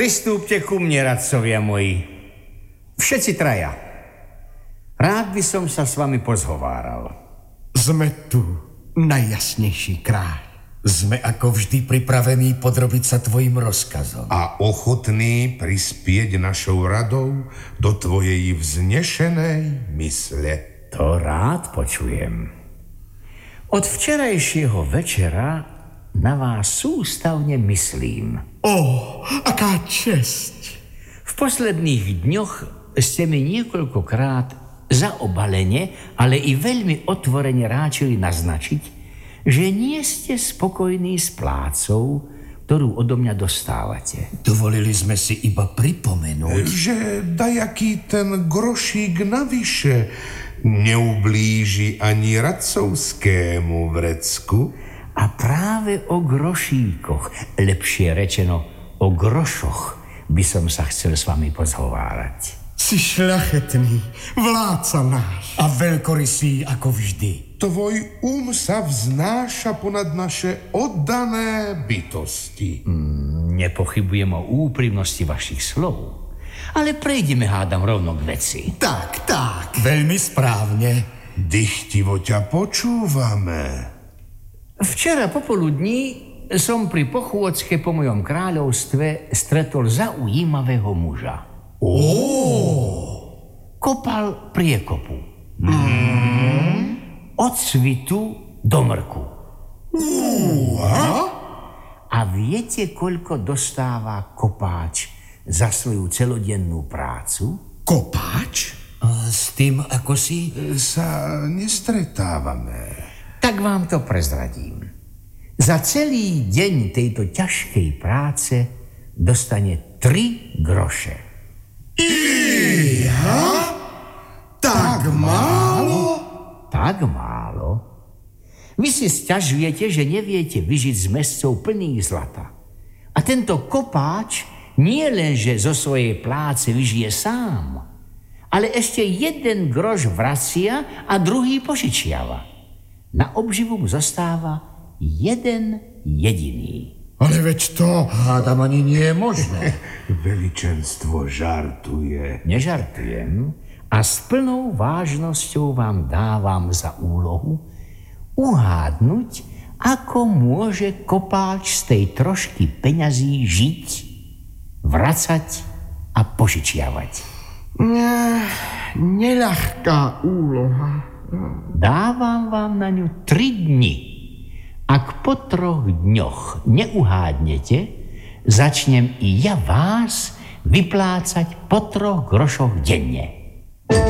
Pristúpte ku mne, radcovia moji. Všetci traja. Rád by som sa s vami pozhováral. Sme tu, najjasnejší kráľ. Sme ako vždy pripravení podrobiť sa tvojim rozkazom. A ochotní prispieť našou radou do tvojej vznešenej mysle. To rád počujem. Od včerajšieho večera na vás sústavne myslím. Aká česť. V posledných dňoch ste mi niekoľkokrát zaobalene, ale i veľmi otvorene ráčili naznačiť, že nie ste spokojní s plácou, ktorú odo mňa dostávate. Dovolili sme si iba pripomenúť, že dajaký ten grošík navyše neublíži ani radcovskému vrecku. A práve o grošíkoch, lepšie rečeno o grošoch, by som sa chcel s vami pozhovárať. Si šľachetný, vládca náš. A veľkorysý ako vždy. Tvoj sa vznáša ponad naše oddané bytosti. Nepochybujem o úprimnosti vašich slov, ale prejdeme, hádam, rovno k veci. Tak. Veľmi správne. Dychtivo ťa počúvame. Včera popoludní som pri pochôdzke po mojom kráľovstve stretol zaujímavého muža. Kopal priekopu. Od svitu do mrku. A viete, koľko dostáva kopáč za svoju celodennú prácu? Kopáč? S tým, ako si... Sa nestretávame. Tak vám to prezradím. Za celý deň tejto ťažkej práce dostane 3 groše. Tak málo? Tak málo? Vy si sťažujete, že neviete vyžiť z mescov plných zlata. A tento kopáč nie len, že zo svojej pláce vyžije sám, ale ešte 1 groš vracia a druhý požičiava. Na obživu mu zostáva 1 jediný. Ale veď to, hádam, ani nie je možné. Veličenstvo žartuje. Nežartujem a s plnou vážnosťou vám dávam za úlohu uhádnuť, ako môže kopáč z tej trošky peňazí žiť, vracať a požičiavať. Neľahká úloha. Dávam vám na ňu 3 dni. Ak po 3 dňoch neuhádnete, začnem i ja vás vyplácať po 3 grošoch denne.